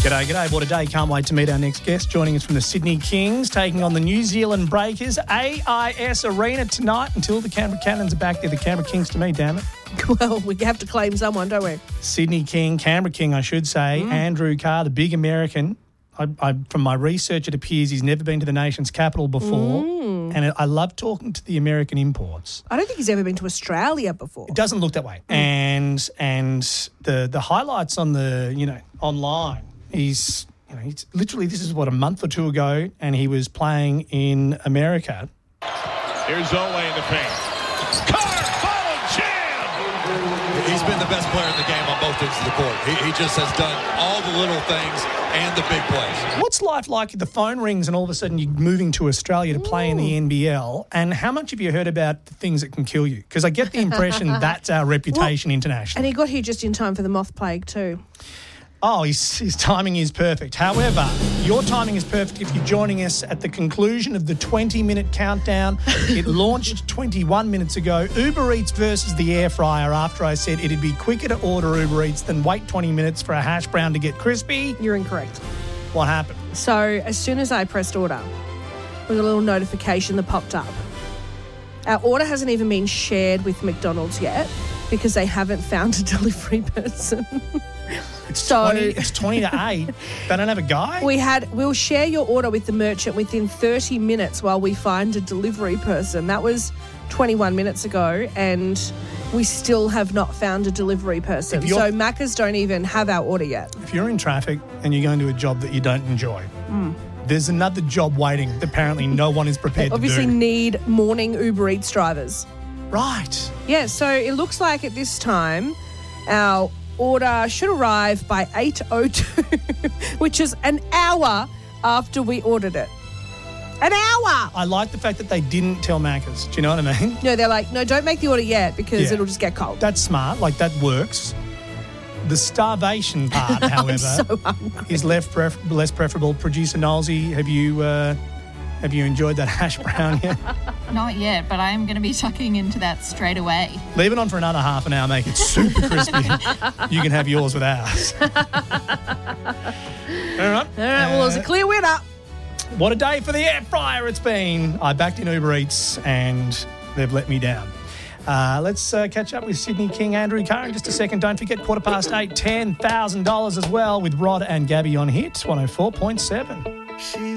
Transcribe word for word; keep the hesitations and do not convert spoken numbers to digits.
G'day, g'day. What a day. Can't wait to meet our next guest. Joining us from the Sydney Kings, taking on the New Zealand Breakers. A I S Arena tonight until the Canberra Cannons are back there. The Canberra Kings to me, damn it. Well, we have to claim someone, don't we? Sydney King, Canberra King, I should say. Mm. Andrew Carr, the big American. I, I, from my research, it appears he's never been to the nation's capital before. Mm. And I love talking to the American imports. I don't think he's ever been to Australia before. It doesn't look that way. Mm. And and the the highlights on the, you know, online, he's, you know, he's literally, this is what, a month or two ago, and he was playing in America. Here's Ole in the paint. Carr, followed, jam! He's been the best player in the game on both ends of the court. He, he just has done all the little things and the big plays. What's life like if the phone rings and all of a sudden you're moving to Australia to play in the N B L? And how much have you heard about the things that can kill you? Because I get the impression that's our reputation well, internationally. And he got here just in time for the moth plague too. Oh, his, his timing is perfect. However, your timing is perfect if you're joining us at the conclusion of the twenty-minute countdown. It launched twenty-one minutes ago. Uber Eats versus the air fryer after I said it'd be quicker to order Uber Eats than wait twenty minutes for a hash brown to get crispy. You're incorrect. What happened? So as soon as I pressed order, there was a little notification that popped up. Our order hasn't even been shared with McDonald's yet because they haven't found a delivery person. It's, so, twenty, it's twenty to eight. They don't have a guy? We had, we'll share your order with the merchant within thirty minutes while we find a delivery person. That was twenty-one minutes ago, and we still have not found a delivery person. So Macca's don't even have our order yet. If you're in traffic and you're going to a job that you don't enjoy, mm. there's another job waiting that apparently no one is prepared to do. Obviously need morning Uber Eats drivers. Right. Yeah, so it looks like at this time our order should arrive by eight oh two, which is an hour after we ordered it. An hour! I like the fact that they didn't tell Macca's. Do you know what I mean? No, they're like, no, don't make the order yet because yeah. it'll just get cold. That's smart. Like, that works. The starvation part, however, so is left pref- less preferable. Producer Nolsey, have you uh, have you enjoyed that hash brown yet? Not yet, but I am going to be tucking into that straight away. Leave it on for another half an hour, make it super crispy. You can have yours with ours. All right. All right, well, it was a clear winner. What a day for the air fryer it's been. I backed in Uber Eats and they've let me down. Uh, let's uh, catch up with Sydney King, Andrew Carr in just a second. Don't forget, quarter past eight, ten thousand dollars as well with Rod and Gabby on Hit one oh four point seven.